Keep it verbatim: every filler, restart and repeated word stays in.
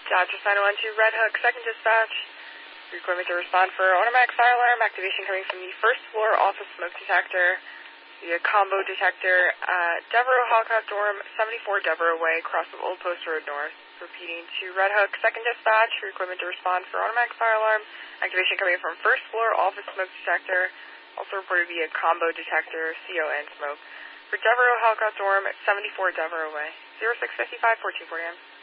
Dodger nine one two Red Hook, second dispatch. Equipment to respond for automatic fire alarm activation coming from the first floor office smoke detector via combo detector at Devereaux Halcott Dorm, seventy-four Devereaux Way, across from Old Post Road North. Repeating to Red Hook, second dispatch. Equipment to respond for automatic fire alarm activation coming from first floor office smoke detector, also reported via combo detector, C O N smoke. For Devereaux Halcott Dorm, seventy-four Devereaux Way, zero six five five, fourteen forty M.